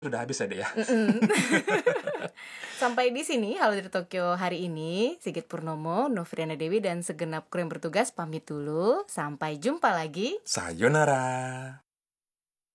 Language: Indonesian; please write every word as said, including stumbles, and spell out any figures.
Sudah habis ya, Dek ya? Mm-mm. Sampai di sini Halo dari Tokyo hari ini. Sigit Purnomo, Novriana Dewi, dan segenap kru yang bertugas pamit dulu. Sampai jumpa lagi. Sayonara.